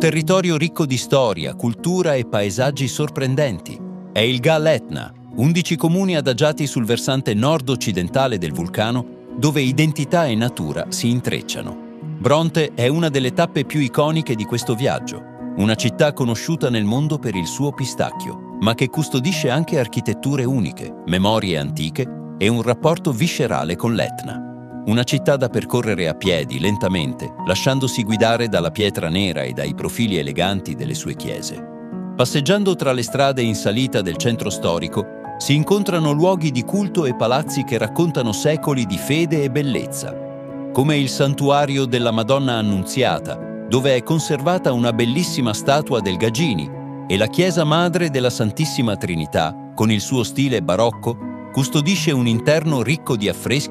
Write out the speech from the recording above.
territorio ricco di storia, cultura e paesaggi sorprendenti. È il Gal Etna, 11 comuni adagiati sul versante nord-occidentale del vulcano, dove identità e natura si intrecciano. Bronte è una delle tappe più iconiche di questo viaggio, una città conosciuta nel mondo per il suo pistacchio, ma che custodisce anche architetture uniche, memorie antiche e un rapporto viscerale con l'Etna. Una città da percorrere a piedi, lentamente, lasciandosi guidare dalla pietra nera e dai profili eleganti delle sue chiese. Passeggiando tra le strade in salita del centro storico, si incontrano luoghi di culto e palazzi che raccontano secoli di fede e bellezza, come il santuario della Madonna Annunziata, dove è conservata una bellissima statua del Gagini, e la chiesa madre della Santissima Trinità, con il suo stile barocco, custodisce un interno ricco di affreschi